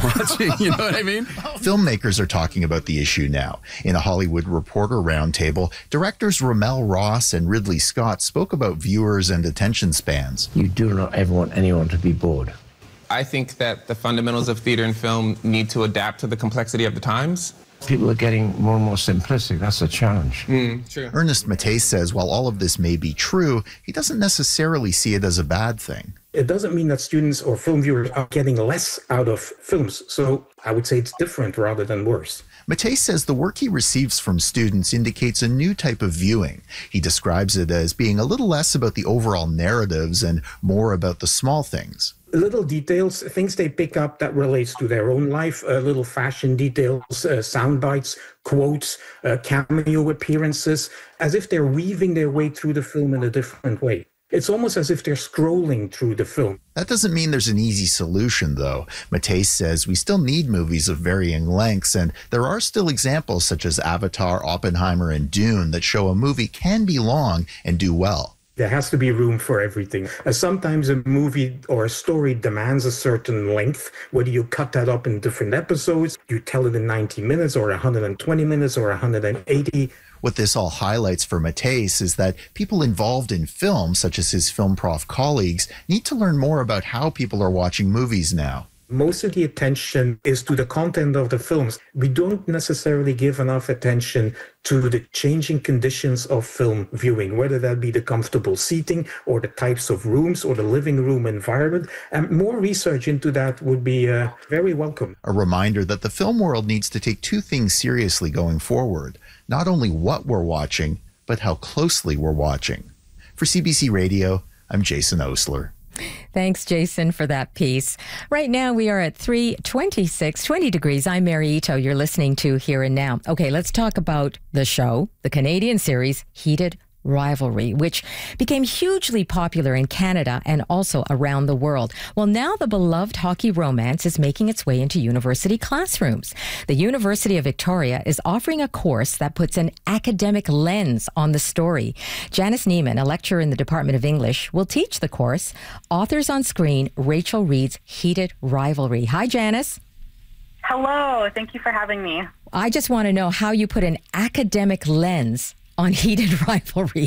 watching. You know what I mean? Filmmakers are talking about the issue now. In a Hollywood Reporter roundtable, directors Rommel Ross and Ridley Scott spoke about viewers and attention spans. You do not ever want anyone to be bored. I think that the fundamentals of theater and film need to adapt to the complexity of the times. People are getting more and more simplistic. That's a challenge. True. Ernest Matei says while all of this may be true, he doesn't necessarily see it as a bad thing. It doesn't mean that students or film viewers are getting less out of films. So I would say it's different rather than worse. Matei says the work he receives from students indicates a new type of viewing. He describes it as being a little less about the overall narratives and more about the small things. Little details, things they pick up that relates to their own life, little fashion details, sound bites, quotes, cameo appearances, as if they're weaving their way through the film in a different way. It's almost as if they're scrolling through the film. That doesn't mean there's an easy solution, though. Matei says we still need movies of varying lengths, and there are still examples such as Avatar, Oppenheimer, and Dune that show a movie can be long and do well. There has to be room for everything. Sometimes a movie or a story demands a certain length, whether you cut that up in different episodes, you tell it in 90 minutes or 120 minutes or 180. What this all highlights for Matei is that people involved in film, such as his film prof colleagues, need to learn more about how people are watching movies now. Most of the attention is to the content of the films. We don't necessarily give enough attention to the changing conditions of film viewing, whether that be the comfortable seating or the types of rooms or the living room environment. And more research into that would be very welcome. A reminder that the film world needs to take two things seriously going forward. Not only what we're watching, but how closely we're watching. For CBC Radio, I'm Jason Osler. Thanks, Jason, for that piece. Right now, we are at 20 degrees. I'm Mary Ito. You're listening to Here and Now. Okay, let's talk about the show, the Canadian series, Heated Rivalry, which became hugely popular in Canada and also around the world. Well, now the beloved hockey romance is making its way into university classrooms. The University of Victoria is offering a course that puts an academic lens on the story. Janice Neiman, a lecturer in the Department of English, will teach the course. Authors on Screen, Rachel Reid's Heated Rivalry. Hi, Janice. Hello. Thank you for having me. I just want to know how you put an academic lens on Heated Rivalry.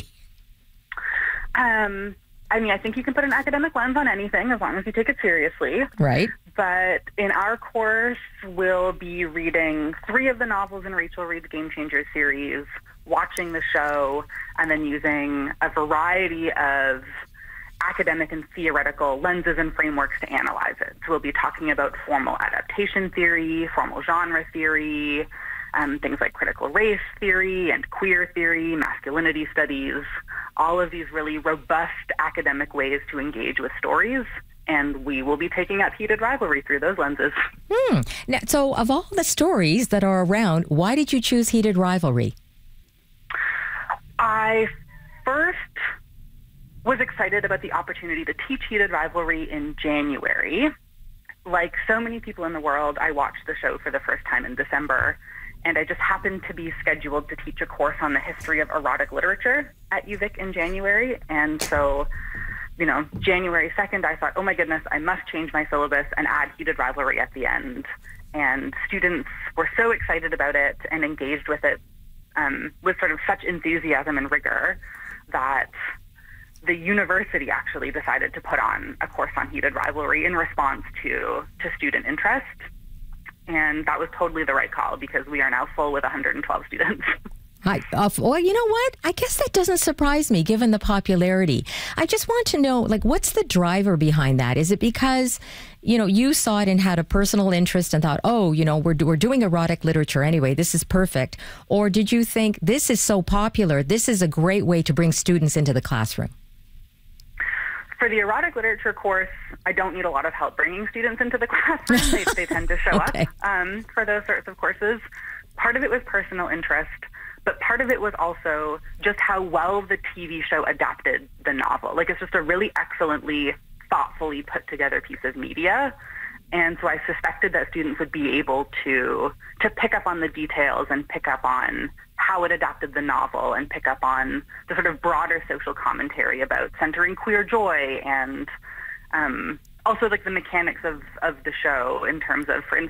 I think you can put an academic lens on anything as long as you take it seriously. Right. But in our course, we'll be reading 3 of the novels in Rachel Reid's Game Changer series, watching the show, and then using a variety of academic and theoretical lenses and frameworks to analyze it. So we'll be talking about formal adaptation theory, formal genre theory, things like critical race theory and queer theory, masculinity studies, all of these really robust academic ways to engage with stories. And we will be taking up Heated Rivalry through those lenses. Now, so of all the stories that are around, why did you choose Heated Rivalry? I first was excited about the opportunity to teach Heated Rivalry in January. Like so many people in the world, I watched the show for the first time in December. And I just happened to be scheduled to teach a course on the history of erotic literature at UVic in January. And so, January 2nd, I thought, oh my goodness, I must change my syllabus and add Heated Rivalry at the end. And students were so excited about it and engaged with it with sort of such enthusiasm and rigor that the university actually decided to put on a course on Heated Rivalry in response to student interest. And that was totally the right call because we are now full with 112 students. Well, you know what? I guess that doesn't surprise me given the popularity. I just want to know, what's the driver behind that? Is it because, you saw it and had a personal interest and thought, we're doing erotic literature anyway, this is perfect? Or did you think this is so popular, this is a great way to bring students into the classroom? For the erotic literature course, I don't need a lot of help bringing students into the classroom. They tend to show okay. up for those sorts of courses. Part of it was personal interest, but part of it was also just how well the TV show adapted the novel. It's just a really excellently, thoughtfully put together piece of media. And so I suspected that students would be able to pick up on the details and pick up on how it adapted the novel and pick up on the sort of broader social commentary about centering queer joy and also the mechanics of the show in terms of, for instance,